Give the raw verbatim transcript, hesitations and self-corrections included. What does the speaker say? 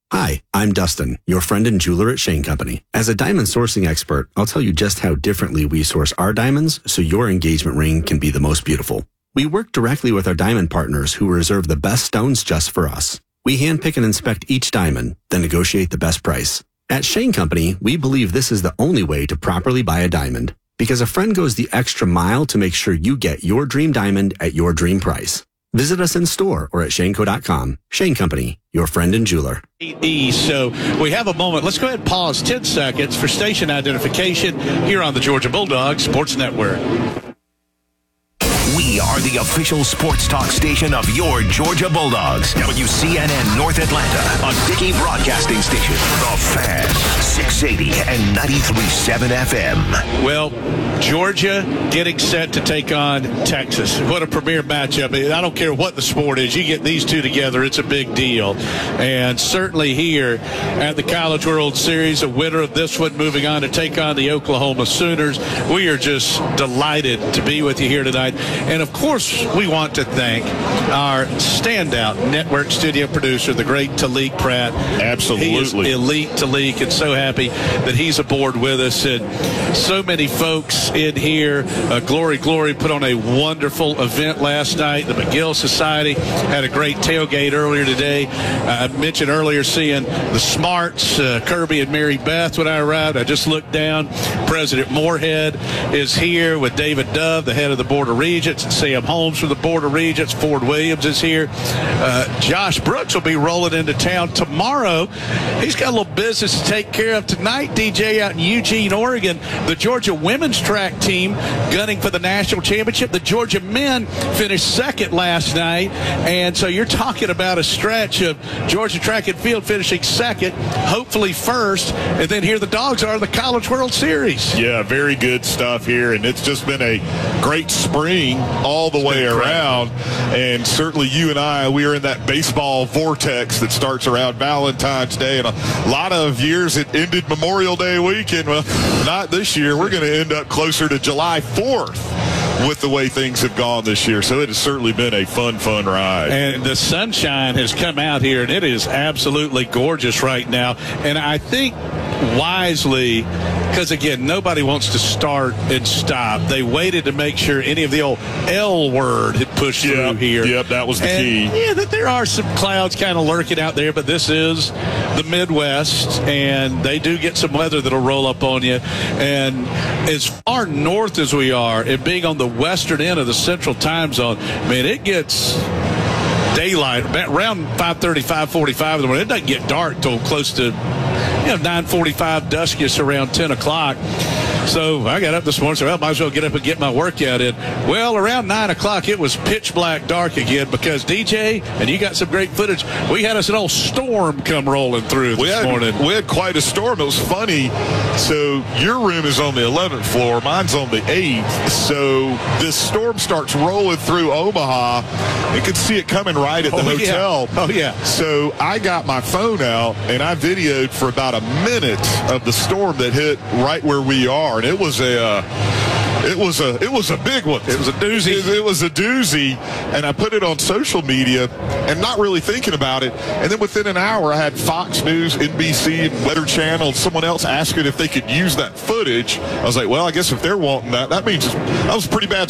Hi, I'm Dustin, your friend and jeweler at Shane Company. As a diamond sourcing expert, I'll tell you just how differently we source our diamonds so your engagement ring can be the most beautiful. We work directly with our diamond partners who reserve the best stones just for us. We handpick and inspect each diamond, then negotiate the best price. At Shane Company, we believe this is the only way to properly buy a diamond, because a friend goes the extra mile to make sure you get your dream diamond at your dream price. Visit us in store or at shaneco dot com. Shane Company, your friend and jeweler. So we have a moment. Let's go ahead and pause ten seconds for station identification here on the Georgia Bulldogs Sports Network. We are the official sports talk station of your Georgia Bulldogs. W C N N North Atlanta on Dickey Broadcasting Station. The Fan, six eighty and ninety-three point seven F M. Well, Georgia getting set to take on Texas. What a premier matchup. I don't care what the sport is. You get these two together, it's a big deal. And certainly here at the College World Series, a winner of this one moving on to take on the Oklahoma Sooners. We are just delighted to be with you here tonight. And, of course, we want to thank our standout network studio producer, the great Talik Pratt. Absolutely. He is elite, Talik, and so happy that he's aboard with us. And so many folks in here. Uh, Glory, Glory put on a wonderful event last night. The McGill Society had a great tailgate earlier today. Uh, I mentioned earlier seeing the Smarts, uh, Kirby and Mary Beth when I arrived. I just looked down. President Moorhead is here with David Dove, the head of the Board of Regents, and Sam Holmes from the Board of Regents. Ford Williams is here. Uh, Josh Brooks will be rolling into town tomorrow. He's got a little business to take care of tonight, D J, out in Eugene, Oregon. The Georgia women's track team gunning for the national championship. The Georgia men finished second last night, and so you're talking about a stretch of Georgia track and field finishing second, hopefully first, and then here the Dogs are in the College World Series. Yeah, very good stuff here, and it's just been a great spring all the way around. And certainly you and I, we are in that baseball vortex that starts around Valentine's Day, and a lot of years it ended Memorial Day weekend. Well, not this year. We're going to end up closer to July fourth with the way things have gone this year. So it has certainly been a fun, fun ride. And the sunshine has come out here, and it is absolutely gorgeous right now. And I think wisely, because, again, nobody wants to start and stop. They waited to make sure any of the old L word had pushed yep, through here. Yep, that was the and, key. Yeah, that there are some clouds kind of lurking out there, but this is the Midwest, and they do get some weather that'll roll up on you. And as far north as we are, and being on the western end of the central time zone, man, it gets daylight around five thirty, five forty-five in the morning. It doesn't get dark till close to, you know, nine forty-five, duskish around ten o'clock. So I got up this morning, so I might as well get up and get my workout in. Well, around nine o'clock, it was pitch black dark again because, D J, and you got some great footage, we had us an old storm come rolling through this we had, morning. We had quite a storm. It was funny. So your room is on the eleventh floor. Mine's on the eighth. So this storm starts rolling through Omaha. You could see it coming right at the oh, hotel. Yeah. Oh, yeah. So I got my phone out, and I videoed for about a minute of the storm that hit right where we are. And it was a, uh, it was a, it was a big one. It was a doozy. It, it was a doozy, and I put it on social media, and not really thinking about it. And then within an hour, I had Fox News, N B C, Weather Channel, and someone else asking if they could use that footage. I was like, well, I guess if they're wanting that, that means that was a pretty bad